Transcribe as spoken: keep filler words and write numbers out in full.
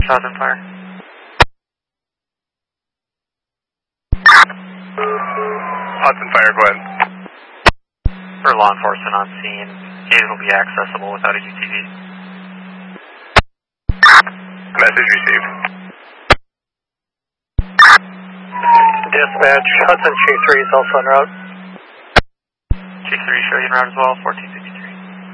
Hudson Fire. Hudson Fire, go ahead. For law enforcement on scene, gates will be accessible without a U T V. Message received. Dispatch, Hudson Chief three is also en route. Chief three, show you en route as well, fourteen.